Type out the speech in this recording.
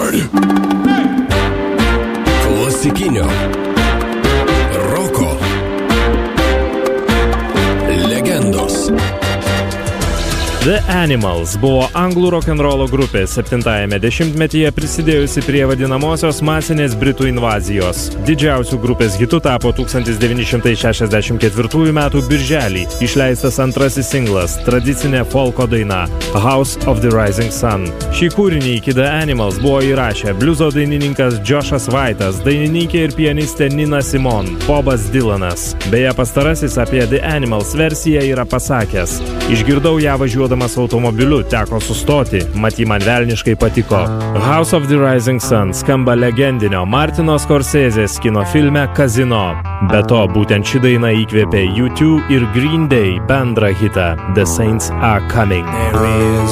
Klasikinio roko legendos. The Animals buvo anglų rokenrolo grupė 7-ajame dešimtmetyje prisidėjusi prie vadinamosios masinės Britų invazijos. Didžiausių grupės hitų tapo 1964 metų birželį išleistas antrasis singlas, tradicinė folko daina House of the Rising Sun. Šį kūrinį iki The Animals buvo įrašę bliuzo dainininkas Joshas White'as, dainininkė ir pianistė Nina Simone, Bobas Dylanas. Beje, pastarasis apie The Animals versiją yra pasakęs: išgirdau ją važiuodamas automobiliu, teko sustoti, mat ji man velniškai patiko. House of the Rising Sun skamba legendinio Martino Scorsese's kino filme Casino. Be to, būtent ši daina įkvėpė U2 ir Green Day bendrą hitą The Saints Are Coming.